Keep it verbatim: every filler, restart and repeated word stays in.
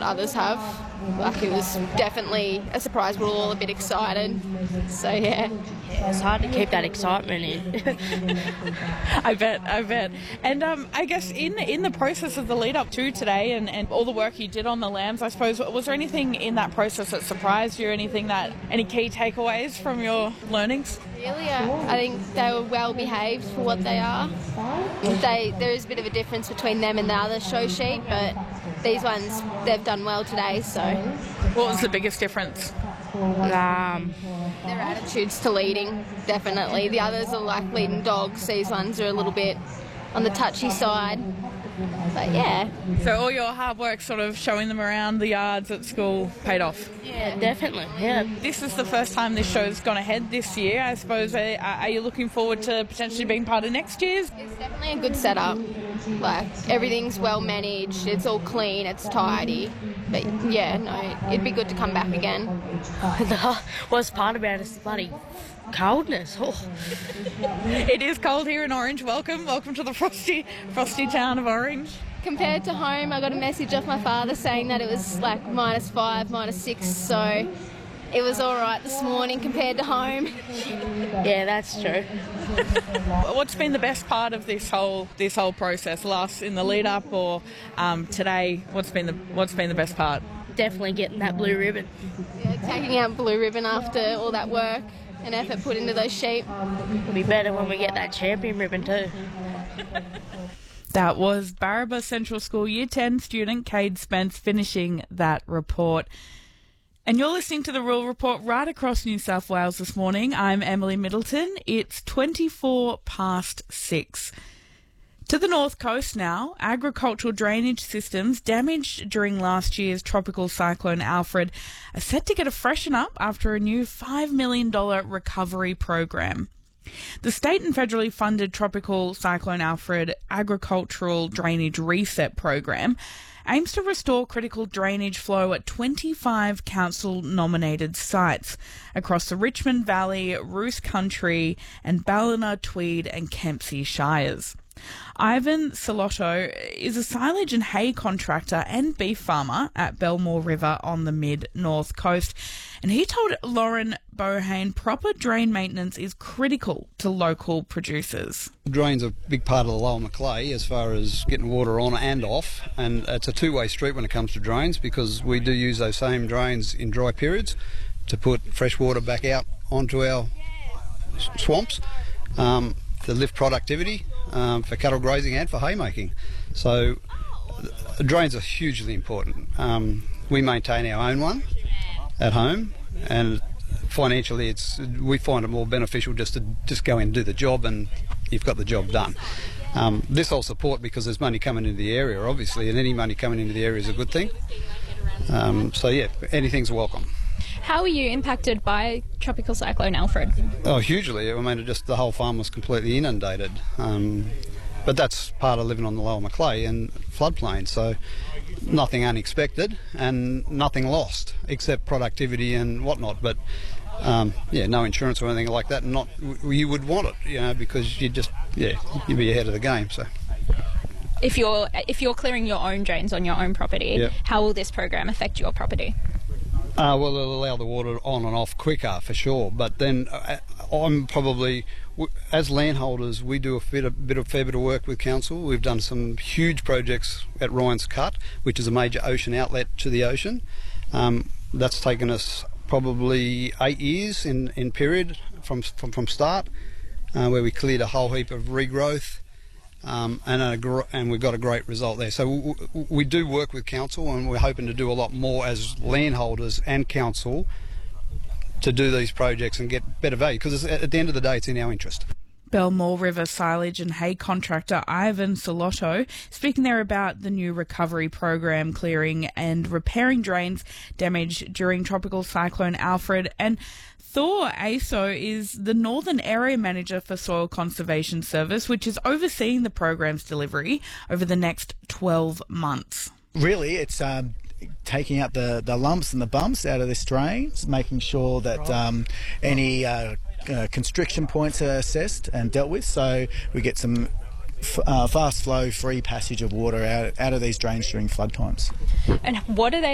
what others have. Like, it was definitely a surprise. We're all a bit excited. So, yeah. Yeah, it's hard to keep that excitement in. I bet, I bet. And um, I guess in in the process of the lead up to today and, and all the work you did on the lambs, I suppose, was there anything in that process that surprised you? Anything that, any key takeaways from your learnings? Really, uh, I think they were well behaved for what they are. They, there is a bit of a difference between them and the other show sheep, but these ones, they've done well today, so. What was the biggest difference? Um, Their attitudes to leading, definitely. The others are like leading dogs. These ones are a little bit on the touchy side. But yeah. So all your hard work sort of showing them around the yards at school paid off? yeah, definitely, yeah. This is the first time this show's gone ahead this year. I suppose, are, are you looking forward to potentially being part of next year's? It's definitely a good setup. Like, everything's well managed, it's all clean, it's tidy. But yeah, no, it'd be good to come back again. The worst part about it is bloody coldness. Oh. It is cold here in Orange. Welcome, welcome to the frosty, frosty town of Orange. Compared to home, I got a message off my father saying that it was like minus five, minus six, so it was all right this morning compared to home. Yeah, that's true. What's been the best part of this whole this whole process? Last in the lead up or um, today? What's been the what's been the best part? Definitely getting that blue ribbon. Yeah, taking out blue ribbon after all that work and effort put into those sheep. It'll be better when we get that champion ribbon too. That was Barraba Central School Year ten student Cade Spence finishing that report. And you're listening to the Rural Report right across New South Wales this morning. I'm Emily Middleton. It's twenty-four past six. To the north coast now, agricultural drainage systems damaged during last year's tropical cyclone Alfred are set to get a freshen up after a new five million dollars recovery program. The state and federally funded Tropical Cyclone Alfred Agricultural Drainage Reset Program aims to restore critical drainage flow at twenty-five council-nominated sites across the Richmond Valley, Roos Country and Ballina, Tweed and Kempsey Shires. Ivan Salotto is a silage and hay contractor and beef farmer at Belmore River on the mid-north coast, and he told Lauren Bohane proper drain maintenance is critical to local producers. Drain's a big part of the Lower Macleay as far as getting water on and off, and it's a two-way street when it comes to drains because we do use those same drains in dry periods to put fresh water back out onto our swamps um, to lift productivity um, for cattle grazing and for haymaking. So uh, drains are hugely important. Um, we maintain our own one at home, and financially it's we find it more beneficial just to just go in and do the job and you've got the job done. Um, this I'll support because there's money coming into the area obviously, and any money coming into the area is a good thing. Um, so yeah, anything's welcome. How were you impacted by Tropical Cyclone Alfred? Oh, hugely. I mean, it just the whole farm was completely inundated. Um, but that's part of living on the Lower Macleay and floodplain, so nothing unexpected and nothing lost except productivity and whatnot. But um, yeah, no insurance or anything like that. Not you would want it, you know, because you just yeah you'd be ahead of the game. So. If you're if you're clearing your own drains on your own property, yep. How will this program affect your property? Uh, well, it'll allow the water on and off quicker for sure, but then uh, I'm probably, as landholders, we do a bit, a bit of fair bit of work with council. We've done some huge projects at Ryan's Cut, which is a major ocean outlet to the ocean. Um, that's taken us probably eight years in, in period from, from, from start, uh, where we cleared a whole heap of regrowth. Um, and, a gr- and we've got a great result there. So w- w- we do work with council, and we're hoping to do a lot more as landholders and council to do these projects and get better value, because at the end of the day it's in our interest. Belmore River silage and hay contractor Ivan Salotto speaking there about the new recovery program clearing and repairing drains damaged during Tropical Cyclone Alfred. And Thor Aso is the Northern Area Manager for Soil Conservation Service, which is overseeing the program's delivery over the next twelve months. Really, it's um, taking out the, the lumps and the bumps out of this drain, making sure that um, any uh, uh, constriction points are assessed and dealt with, so we get some f- uh, fast flow, free passage of water out, out of these drains during flood times. And what are they